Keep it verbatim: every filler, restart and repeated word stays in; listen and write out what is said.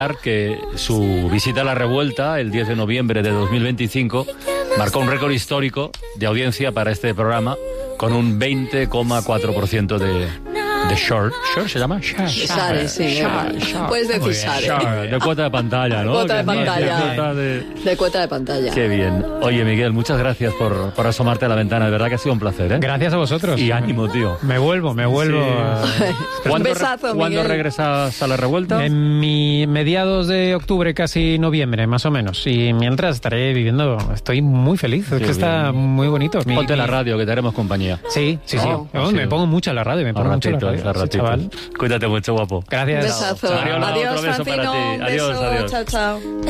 que su visita a La Revuelta el diez de noviembre de dos mil veinticinco marcó un récord histórico de audiencia para este programa con un veinte coma cuatro por ciento de, de share. ¿Share se llama? Share. Share, sí. Share, share. Puedes decir share. Share. De cuota de pantalla, ¿no? Cuota de pantalla. De, cuota de... de cuota de pantalla. Qué bien. Oye, Miguel, muchas gracias por, por asomarte a la ventana. De verdad que ha sido un placer, ¿eh? Gracias a vosotros. Y ánimo, tío. Me vuelvo, me vuelvo. Sí. A... Un besazo, Miguel. ¿Cuándo regresas a La Revuelta? En mi mediados de octubre, casi noviembre, más o menos. Y mientras estaré viviendo, estoy muy feliz. Qué es que bien. Está muy bonito. Mi, Ponte mi... la radio, que te haremos compañía. Sí, sí, sí. Oh, Oh, sí. Me pongo mucho a la radio, me pongo mucho a la ratito, radio. a ratito. Chaval. Cuídate mucho, guapo. Gracias. Un besazo. Mariola, Adiós, otro beso Francino. para ti. Un Adiós, beso. adiós. Chao, chao.